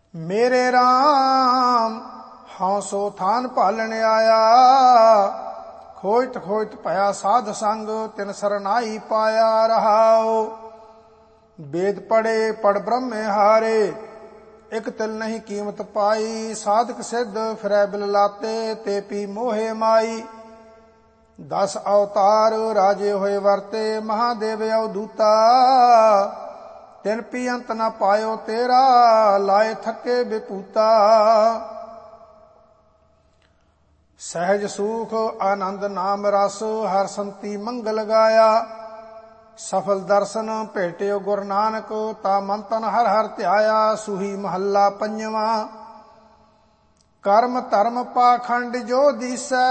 मेरे राम हाँ सो थान पालन आया। खोजत खोजत भया साध संग तिन सरनाई पाया रहाओ। वेद पढ़े पढ़ ब्रह्म हारे एक तिल नहीं कीमत पाई। साधक सिद्ध फिरै बिल लाते ते पी मोहे माई। 10 अवतार राजे होए वरते महादेव अवधूता। तिन पी अंत न पायो तेरा लाए थके बेपूता। सहज सुख आनंद नाम रस हर संति मंगल गाया। सफल दर्शन भेटियो गुरु नानक ता मन तन हर हर ध्याया। सुही महला पंजवा। कर्म धर्म पाखंड जो दिसै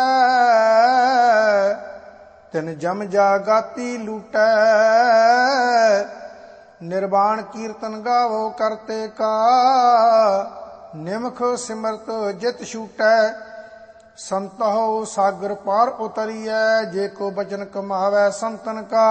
तिन जम जागाती लूटै। निर्वाण कीर्तन गावो करते का निमख सिमरत जित छूटै। संतहो सागर पार उतरियै जे को बचन कमावै संतन का।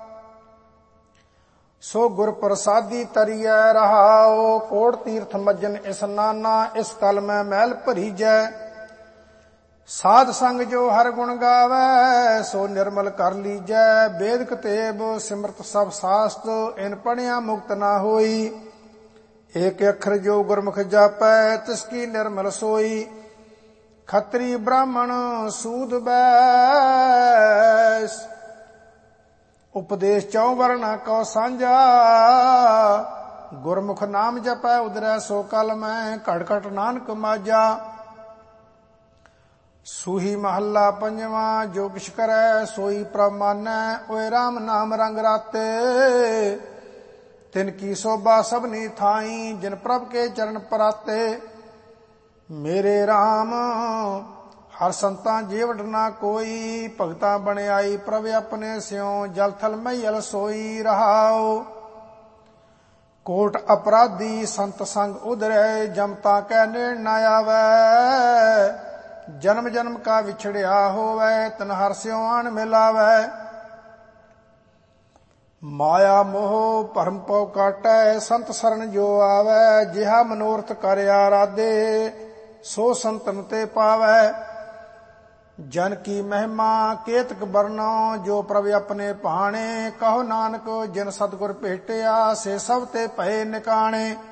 सो गुर प्रसादी तरियै रहाओ। कोट तीर्थ मज्जन स्नाना इस कल में मैल भरीजै। साध संग जो हर गुण गावै सो निर्मल कर लीजै। वेद कतेब सिमरत सब शास्त्र इन पढ़िया मुक्त ना होई। एक अखर जो गुरमुख जापै तिसकी निर्मल सोई। खत्री ब्राह्मण सूद बैस उपदेश चौ वर्ण कौ सांझा। गुरमुख नाम जपै उदरै सो कल में घट घट नानक माजा। सूही महला पंजवा। जो किछ करै सोई प्रभ मानै ओए राम नाम रंग राते। तिनकी शोभा सबनी थाई जिन प्रभ के चरण पराते। मेरे राम हर संतां जेवट ना कोई। भगतां बने आई प्रभ अपने स्यों जल थल मैयल सोई रहाओ। कोट अपराधी संत संग उधरे जमता कै नेड़ न आवै। जन्म जन्म का विछड़िया होवै तन हर स्यों आन मिलावै। माया मोह भरम पौ काटै संत शरण जो आवै। जिहा मनोरथ कर आराधे सो संतन ते पावै। जन की महिमा केतक बरनो जो प्रभु अपने भाणे। कहो नानक जिन सतगुर भेटिया से सब ते भये निकाणे।